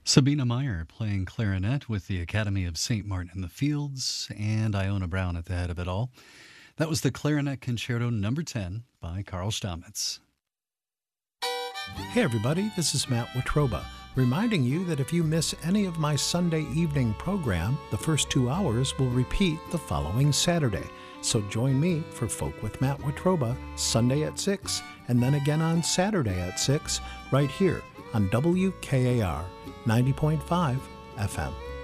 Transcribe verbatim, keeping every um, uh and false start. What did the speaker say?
Sabina Meyer playing clarinet with the Academy of Saint Martin in the Fields, and Iona Brown at the head of it all. That was the Clarinet Concerto number ten by Carl Stamitz. Hey everybody, this is Matt Watroba, reminding you that if you miss any of my Sunday evening program, the first two hours will repeat the following Saturday. So join me for Folk with Matt Watroba, Sunday at six, and then again on Saturday at six, right here on W K A R ninety point five F M.